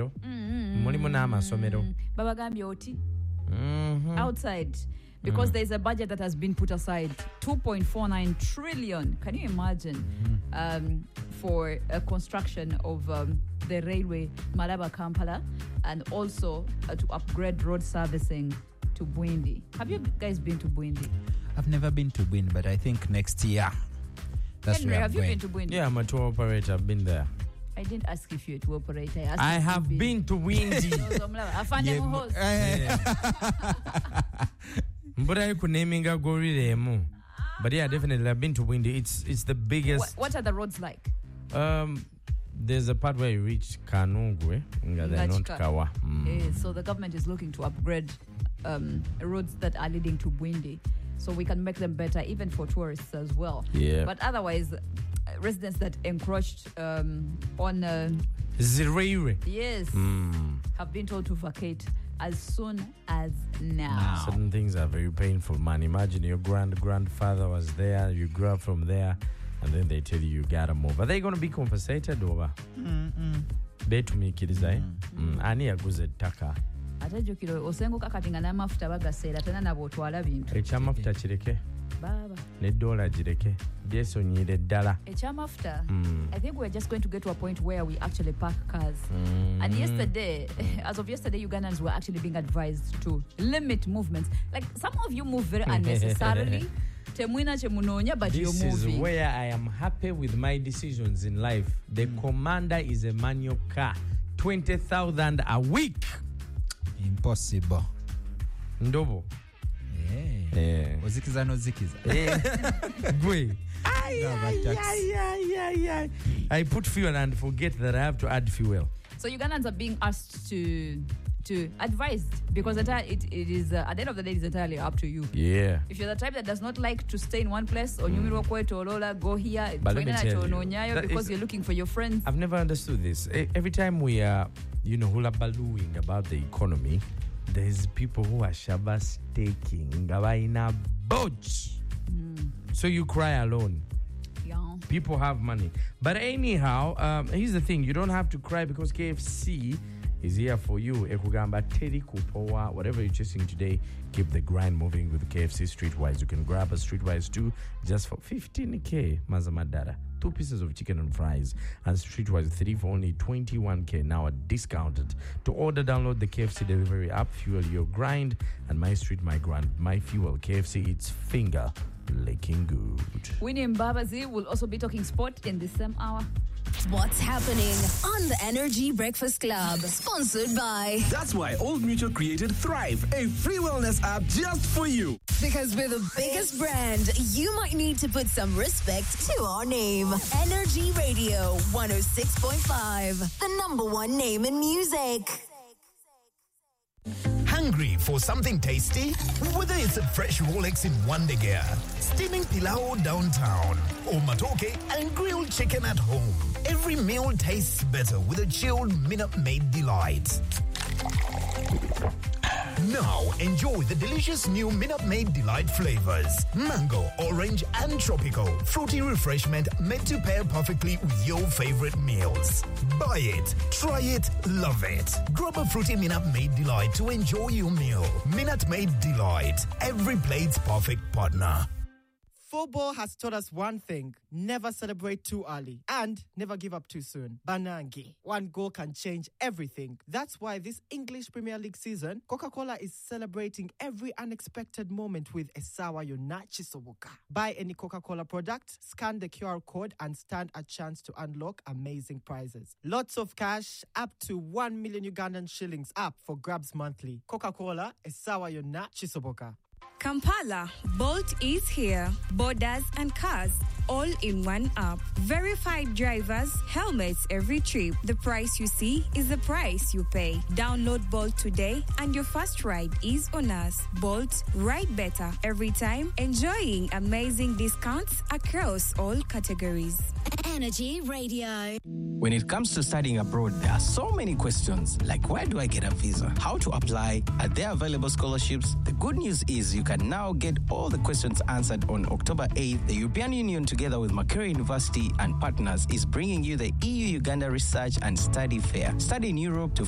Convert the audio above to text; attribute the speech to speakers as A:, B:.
A: n'amasomero. Mulimu n'amasomero.
B: Babagambye oti. Outside. Because there's a budget that has been put aside, 2.49 trillion. Can you imagine? For construction of the railway Malaba Kampala, and also to upgrade road servicing to Bwindi. Have you guys been to Bwindi?
C: I've never been to Bwindi, but I think next year. That's
B: Henry,
C: where
B: have
C: I'm
B: you
C: going.
B: been to Bwindi?
A: Yeah, I'm a tour operator. I've been there.
B: I didn't ask if you're a tour operator.
A: I have been to Bwindi. Mbura ku naminga goriremu. But yeah, definitely I've been to Bwindi. It's the biggest.
B: What are the roads like?
A: There's a part where you reach Kanungwe, not Kawa.
B: So the government is looking to upgrade roads that are leading to Bwindi, so we can make them better even for tourists as well.
A: Yeah.
B: But otherwise, residents that encroached on
A: Zirere.
B: Yes, have been told to vacate as soon as now.
A: Certain things are very painful, man. Imagine your grandfather was there, you grew up from there, and then they tell you gotta move. Are they going to be compensated over? Betumikiriza ani yaguze ettaka.
B: Atajukiro osenguka kati nga n'amafuta bagaseera tena nabo otwala bintu.
A: Ekyamafuta kireke.
B: Baba.
A: $1 gireke. Byesonyire ddala.
B: Ekyamafuta. I think we're just going to get to a point where we actually park cars. And yesterday, as of yesterday, Ugandans were actually being advised to limit movements. Like some of you move very unnecessarily. Temuina chemunonya, but you're moving.
A: This is where I am happy with my decisions in life. The Commander is a manual car. 20,000 a week.
C: Impossible.
A: Ndobo.
C: Yeah. Ozikiza no zikiza.
A: Gwe. I put fuel and forget that I have to add fuel.
B: So Ugandans are being asked to advised, because it is at the end of the day it's entirely up to you.
A: Yeah.
B: If you're the type that does not like to stay in one place, or go here,
A: but let me tell you,
B: because you're looking for your friends.
A: I've never understood this. Every time we are, hula balooing about the economy, there's people who are shaba staking in boats. So you cry alone.
B: Yeah.
A: People have money. But anyhow, here's the thing. You don't have to cry because KFC is here for you. Ekugamba teri kupoa. Whatever you're chasing today, keep the grind moving with KFC Streetwise. You can grab a Streetwise 2 just for 15K. Mazamadara. 2 pieces of chicken and fries, and Streetwise 3 for only 21K. Now discounted. To order, download the KFC delivery app. Fuel your grind, and My Street, My Grind, My Fuel. KFC, it's finger licking good.
B: Winnie Mbabazi will also be talking sport in the same hour.
D: What's happening on the Energy Breakfast Club? Sponsored by...
E: That's why Old Mutual created Thrive, a free wellness app just for you.
D: Because we're the biggest brand, you might need to put some respect to our name. Energy Radio 106.5, the number one name in music.
E: Hungry for something tasty? Whether it's a fresh Rolex in Wonder Gear, steaming pilau downtown, or matoke and grilled chicken at home, every meal tastes better with a chilled Minute Maid Delight. Now, enjoy the delicious new Minute Maid Delight flavors. Mango, orange, and tropical. Fruity refreshment meant to pair perfectly with your favorite meals. Buy it, try it, love it. Grab a fruity Minute Maid Delight to enjoy your meal. Minute Maid Delight. Every plate's perfect partner.
F: Football has taught us one thing: never celebrate too early and never give up too soon. Banangi. One goal can change everything. That's why this English Premier League season, Coca-Cola is celebrating every unexpected moment with Esawa Yonachi Soboka. Buy any Coca-Cola product, scan the QR code, and stand a chance to unlock amazing prizes. Lots of cash, up to 1 million Ugandan shillings up for grabs monthly. Coca-Cola, Esawa Yonachi Soboka.
G: Kampala, Bolt is here. Borders and cars, all in one app. Verified drivers, helmets every trip. The price you see is the price you pay. Download Bolt today and your first ride is on us. Bolt, ride better every time, enjoying amazing discounts across all categories.
D: Energy Radio.
H: When it comes to studying abroad, there are so many questions, like where do I get a visa? How to apply? Are there available scholarships? The good news is you can now get all the questions answered on October 8th. The European Union, together with Makerere University and partners, is bringing you the EU-Uganda Research and Study Fair. Study in Europe to